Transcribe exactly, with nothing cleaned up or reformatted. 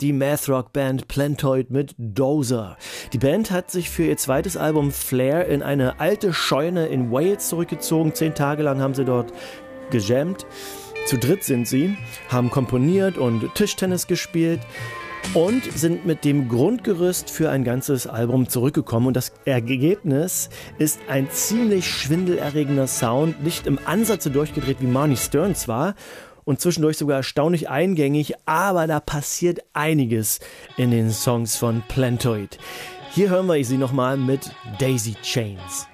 die Math-Rock-Band Plantoid mit Dozer. Die Band hat sich für ihr zweites Album Flair in eine alte Scheune in Wales zurückgezogen. Zehn Tage lang haben sie dort gejammt. Zu dritt sind sie, haben komponiert und Tischtennis gespielt und sind mit dem Grundgerüst für ein ganzes Album zurückgekommen. Und das Ergebnis ist ein ziemlich schwindelerregender Sound, nicht im Ansatz so durchgedreht wie Marnie Stern zwar und zwischendurch sogar erstaunlich eingängig, aber da passiert einiges in den Songs von Plantoid. Hier hören wir sie nochmal mit Daisy Chains.